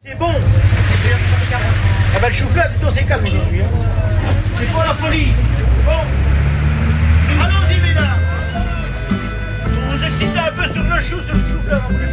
C'est bon. Ah bah le chou-fleur, dis donc, c'est calme aujourd'hui. Hein. C'est pas la folie. Bon. Allons-y, mesdames. Vous vous excitez un peu sur le chou-fleur.